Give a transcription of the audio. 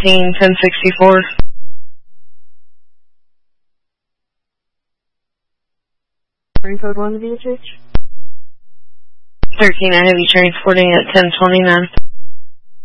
1064. Code 1 to VHH. 13, I have you transporting at 1029.